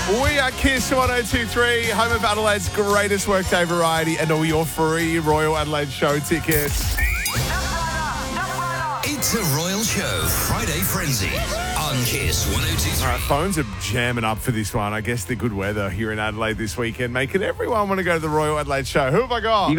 We are Kiss 1023, home of Adelaide's greatest workday variety and all your free Royal Adelaide show tickets. It's a Royal Show Friday Frenzy on Kiss 1023. All right, phones are jamming up for this one. I guess the good weather here in Adelaide this weekend making everyone want to go to the Royal Adelaide show. Who have I got?